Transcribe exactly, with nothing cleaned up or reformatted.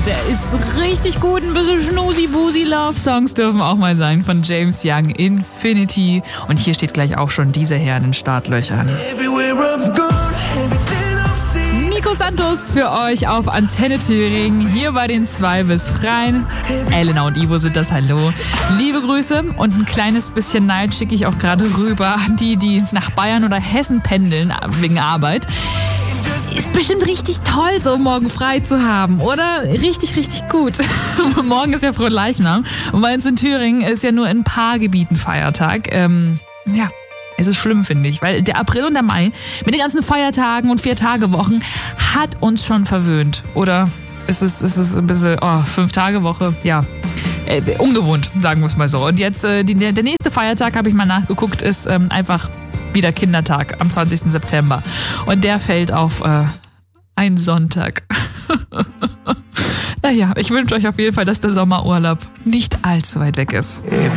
Der ist richtig gut. Ein bisschen Schnusi-Busi-Love-Songs dürfen auch mal sein von James Young, Infinity. Und hier steht gleich auch schon dieser Herr in den Startlöchern. Nico Santos für euch auf Antenne Thüringen, hier bei den zwei bis Freien. Elena und Ivo sind das, hallo. Liebe Grüße und ein kleines bisschen Neid schicke ich auch gerade rüber an die, die nach Bayern oder Hessen pendeln wegen Arbeit. Ist bestimmt richtig toll, so morgen frei zu haben, oder? Richtig, richtig gut. Morgen ist ja Fronleichnam und bei uns in Thüringen ist ja nur in ein paar Gebieten Feiertag. Ähm, ja. Es ist schlimm, finde ich, weil der April und der Mai mit den ganzen Feiertagen und Vier-Tage-Wochen hat uns schon verwöhnt. Oder ist es, ist es ein bisschen, oh, Fünf-Tage-Woche, ja, äh, ungewohnt, sagen wir es mal so. Und jetzt, äh, die, der nächste Feiertag, habe ich mal nachgeguckt, ist ähm, einfach wieder Kindertag am zwanzigsten September. Und der fällt auf äh, einen Sonntag. Naja, ich wünsche euch auf jeden Fall, dass der Sommerurlaub nicht allzu weit weg ist.